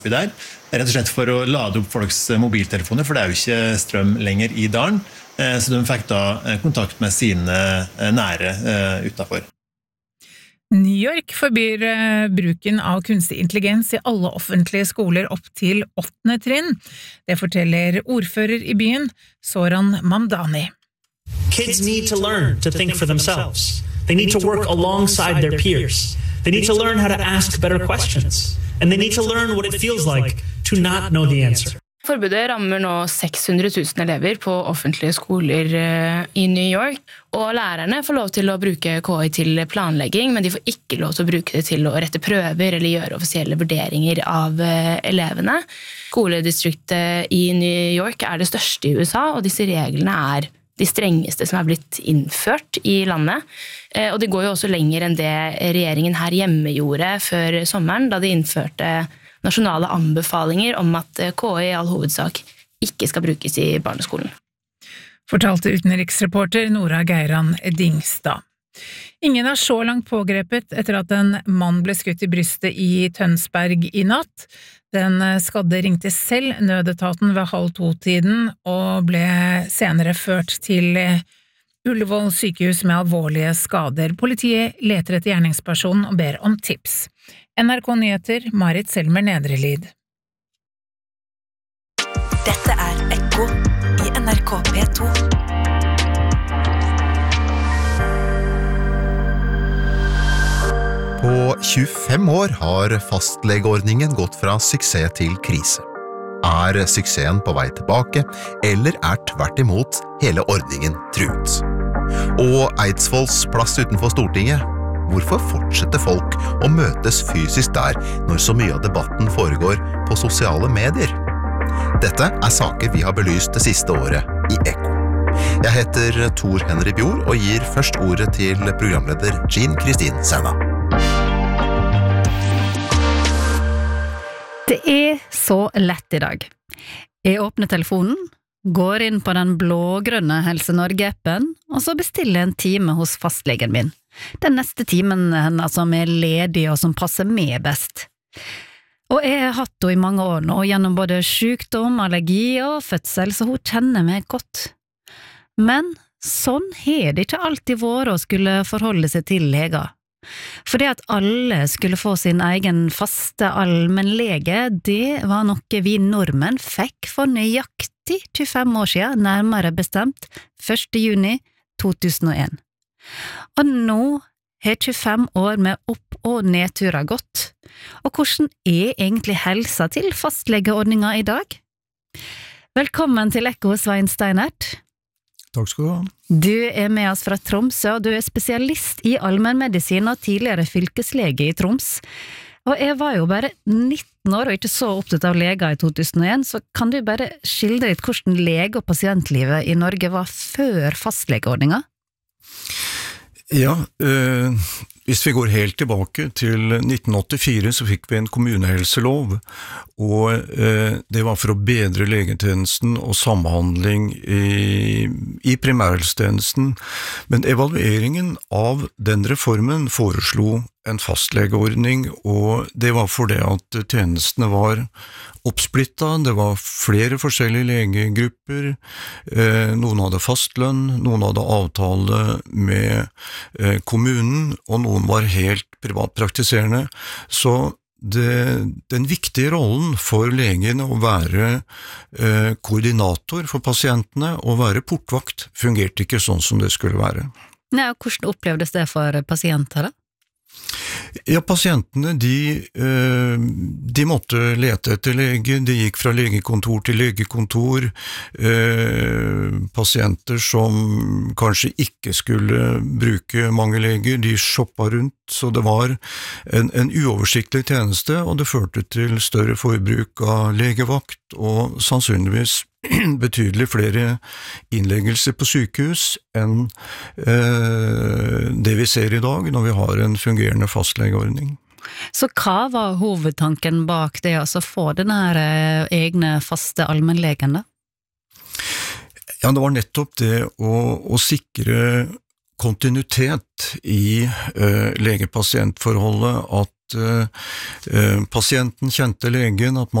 der, rett og slett for å lade opp folks mobiltelefoner, for det jo ikke strøm lenger I dalen, så de fikk da kontakt med sine nære utenfor. New York forbyr bruken av kunstig intelligens I alle offentlige skoler opp til 8. trinn. Det forteller ordfører I byen, Soran Mamdani. Kids need to learn to think for themselves. They need to work alongside their peers. They need to learn how to ask better questions. And they need to learn what it feels like to not know the answer. Forbudet rammer nå 600 000 elever på offentlige skoler I New York, og lærerne får lov til å bruke KI til planlegging, men de får ikke lov til å bruke det til å rette prøver eller gjøre offisielle vurderinger av elevene. Skoledistriktet I New York det største I USA, og disse reglene de strengeste som blitt innført I landet. Og det går jo også lenger enn det regjeringen her hjemme gjorde før sommeren, da de innførte nasjonale anbefalinger om at KI I all hovedsak ikke skal brukes I barneskolen. Fortalte utenriksreporter Nora Geiran Dingstad. Ingen så langt pågrepet etter at en mann ble skutt I brystet I Tønsberg I natt. Den skadde ringte selv nødetaten ved 1:30 og ble senere ført til Ullevål sykehus med alvorlige skader. Politiet leter etter gjerningspersonen og ber om tips. NRK Nyheter, Marit Selmer Nedrelid. Dette Ekko I NRK P2. På 25 år har fastlegeordningen gått fra suksess til krise. Suksessen på vei tilbake, eller tvert imot hele ordningen truet? Og Eidsvolls plass utenfor Stortinget? Hvorfor fortsetter folk å møtes fysisk der når så mye av debatten foregår på sosiale medier? Dette saker vi har belyst det siste året I Ekko. Jeg heter Tor Henry Bjord og gir først ordet til programleder Jean Kristin Senna. Det så lett I dag. Jeg åpner telefonen, går inn på den blågrønne Helse Norge-appen, og så bestiller en time hos fastlegen min. Den neste timen hennes som ledig og som passer meg best. Og jeg har hatt henne I mange år nå, gjennom både sykdom, allergi og fødsel, så hun kjenner meg godt. Men sånn har det ikke alltid vært å skulle forholde seg til leger. For det at alle skulle få sin egen faste allmennlege, det var noe vi nordmenn fikk for nøyaktig 25 år siden, nærmere bestemt 1. juni 2001. Og nå har 25 år med opp- og nedturer gått. Og hvordan egentlig helsa til fastlegeordninga I dag? Velkommen til Ekko, Svein Steinert. Takk skal du ha. Du med oss fra Tromsø, og du spesialist I allmennmedisin og tidligere fylkeslege I Troms. Og jeg var jo bare 19 år og ikke så opptatt av leger I 2001, så kan du bare skildre litt hvordan lege- og pasientlivet I Norge var før fastlegeordninga? Ja, hvis vi går helt tilbake til 1984 så fikk vi en kommunehelselov, og det var for å bedre legetjenesten og samhandling I primærhelsetjenesten. Men evalueringen av den reformen foreslo en fastlegeordning, og det var fordi at tjenestene var oppsplittet, det var flere forskjellige legegrupper, noen hadde fastlønn, noen hadde avtale med kommunen, og noen var helt privatpraktiserende, så den viktige rollen for legen å være koordinator for pasientene og være portvakt fungerte ikke sånn som det skulle være. Nei, og hvordan opplevdes det for pasienter da? Ja, pasientene, de måtte lete etter lege, de gikk fra legekontor til legekontor, pasienter som kanskje ikke skulle bruke mange leger, de shoppet rundt, så det var en uoversiktlig tjeneste, og det førte til større forbruk av legevakt, og sannsynligvis betydelig flere innleggelser på sykehus enn det vi ser I dag når vi har en fungerende fastlegeordning. Så hva var hovedtanken bak det å få denne egne faste allmennlegen da? Ja, det var nettopp det å sikre kontinuitet I lege-pasientforholdet, at pasienten kjente legen, at